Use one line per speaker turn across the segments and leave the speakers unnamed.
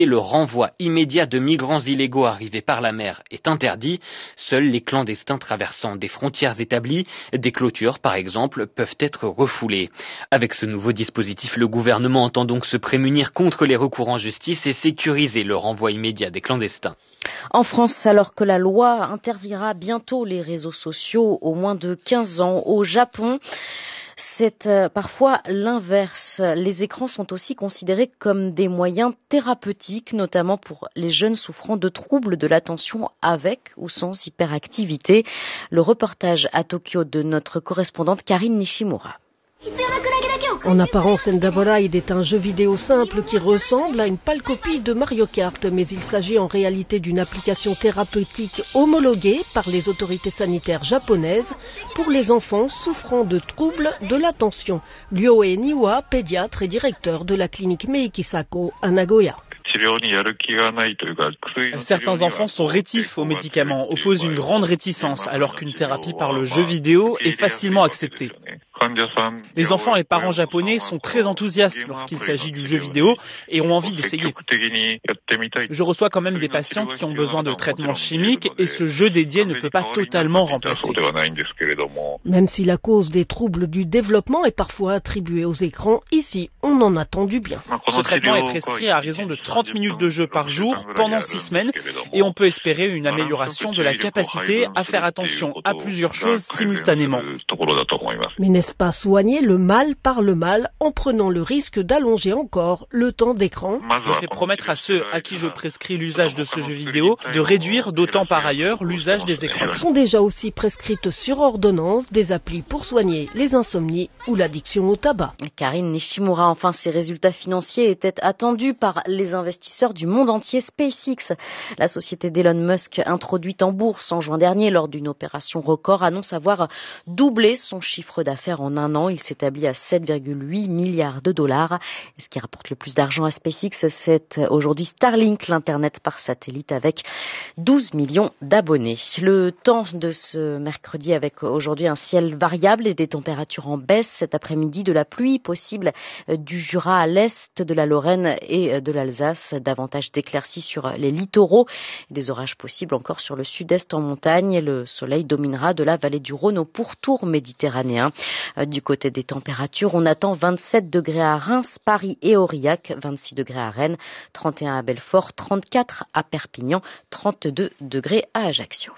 et le renvoi immédiat de migrants illégaux arrivés par la mer est interdit. Seuls les clandestins traversant des frontières établies, des clôtures par exemple, peuvent être refoulés. Avec ce nouveau dispositif, le gouvernement entend donc se prémunir contre les recours en justice et sécuriser le renvoi immédiat des clandestins.
En France, alors que la loi interdira bientôt les réseaux sociaux aux moins de 15 ans, au Japon, c'est parfois l'inverse. Les écrans sont aussi considérés comme des moyens thérapeutiques, notamment pour les jeunes souffrant de troubles de l'attention avec ou sans hyperactivité. Le reportage à Tokyo de notre correspondante Karine Nishimura.
En apparence, Endavoride est un jeu vidéo simple qui ressemble à une pâle copie de Mario Kart, mais il s'agit en réalité d'une application thérapeutique homologuée par les autorités sanitaires japonaises pour les enfants souffrant de troubles de l'attention. Ryoe Niwa, pédiatre et directeur de la clinique Meikisako à Nagoya.
Certains enfants sont rétifs aux médicaments, opposent une grande réticence, alors qu'une thérapie par le jeu vidéo est facilement acceptée. Les enfants et parents japonais sont très enthousiastes lorsqu'il s'agit du jeu vidéo et ont envie d'essayer. Je reçois quand même des patients qui ont besoin de traitements chimiques et ce jeu dédié ne peut pas totalement remplacer.
Même si la cause des troubles du développement est parfois attribuée aux écrans, ici on en attend du bien.
Ce traitement est prescrit à raison de 30 minutes de jeu par jour pendant 6 semaines et on peut espérer une amélioration de la capacité à faire attention à plusieurs choses simultanément.
Mais n'est-ce pas soigner le mal par le mal en prenant le risque d'allonger encore le temps d'écran?
Je fais promettre à ceux à qui je prescris l'usage de ce jeu vidéo de réduire d'autant par ailleurs l'usage des écrans.
Sont déjà aussi prescrites sur ordonnance des applis pour soigner les insomnies ou l'addiction au tabac.
Karine Nishimura, enfin, ces résultats financiers étaient attendus par les investisseurs du monde entier. SpaceX, la société d'Elon Musk introduite en bourse en juin dernier lors d'une opération record, annonce avoir doublé son chiffre d'affaires en un an. Il s'établit à 7,8 milliards de dollars. Et ce qui rapporte le plus d'argent à SpaceX, c'est aujourd'hui Starlink, l'Internet par satellite avec 12 millions d'abonnés. Le temps de ce mercredi avec aujourd'hui un ciel variable et des températures en baisse. Cet après-midi, de la pluie possible du Jura à l'est de la Lorraine et de l'Alsace. Davantage d'éclaircies sur les littoraux. Des orages possibles encore sur le sud-est en montagne. Le soleil dominera de la vallée du Rhône au pourtour méditerranéen. Du côté des températures, on attend 27 degrés à Reims, Paris et Aurillac, 26 degrés à Rennes, 31 à Belfort, 34 à Perpignan, 32 degrés à Ajaccio.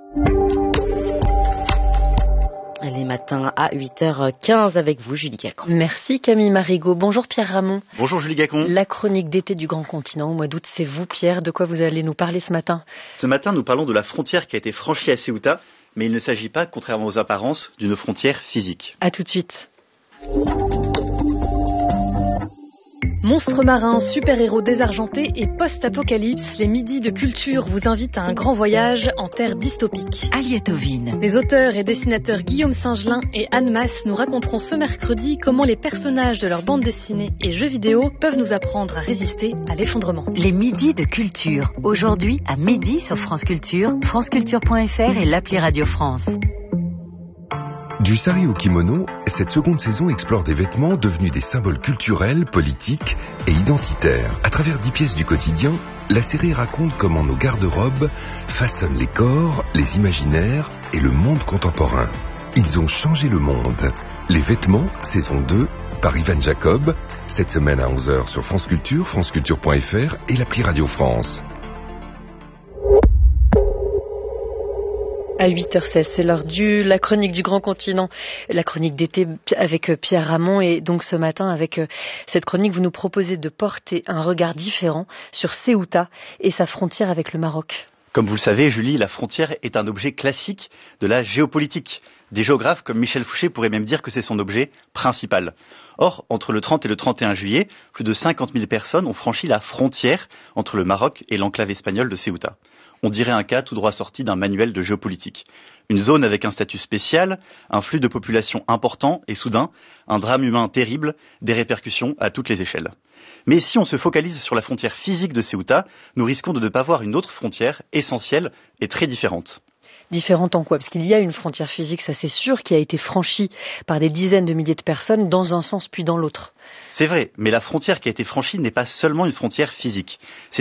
Les matins à 8h15 avec vous, Julie Gacon.
Merci Camille Marigot. Bonjour Pierre Ramon.
Bonjour Julie Gacon.
La chronique d'été du Grand Continent au mois d'août, c'est vous Pierre. De quoi vous allez nous parler ce matin?
Ce matin, nous parlons de la frontière qui a été franchie à Ceuta, mais il ne s'agit pas, contrairement aux apparences, d'une frontière physique.
À tout de suite.
Monstres marins, super-héros désargentés et post-apocalypse, les midis de culture vous invitent à un grand voyage en terre dystopique.
Aliétovine.
Les auteurs et dessinateurs Guillaume Singelin et Anne Masse nous raconteront ce mercredi comment les personnages de leur bande dessinée et jeux vidéo peuvent nous apprendre à résister à l'effondrement.
Les midis de culture. Aujourd'hui, à midi sur France Culture, franceculture.fr et l'appli Radio France.
Du sari au kimono, cette seconde saison explore des vêtements devenus des symboles culturels, politiques et identitaires. À travers 10 pièces du quotidien, la série raconte comment nos garde-robes façonnent les corps, les imaginaires et le monde contemporain. Ils ont changé le monde. Les vêtements, saison 2, par Ivan Jacob, cette semaine à 11h sur France Culture, franceculture.fr et l'appli Radio France.
À 8h16, c'est l'heure de la chronique du Grand Continent, la chronique d'été avec Pierre Ramon. Et donc ce matin, avec cette chronique, vous nous proposez de porter un regard différent sur Ceuta et sa frontière avec le Maroc.
Comme vous le savez, Julie, la frontière est un objet classique de la géopolitique. Des géographes comme Michel Fouché pourraient même dire que c'est son objet principal. Or, entre le 30 et le 31 juillet, plus de 50 000 personnes ont franchi la frontière entre le Maroc et l'enclave espagnole de Ceuta. On dirait un cas tout droit sorti d'un manuel de géopolitique. Une zone avec un statut spécial, un flux de population important et soudain, un drame humain terrible, des répercussions à toutes les échelles. Mais si on se focalise sur la frontière physique de Ceuta, nous risquons de ne pas voir une autre frontière essentielle et très différente.
Différente en quoi? Parce qu'il y a une frontière physique, ça c'est sûr, qui a été franchie par des dizaines de milliers de personnes dans un sens puis dans l'autre.
C'est vrai, mais la frontière qui a été franchie n'est pas seulement une frontière physique.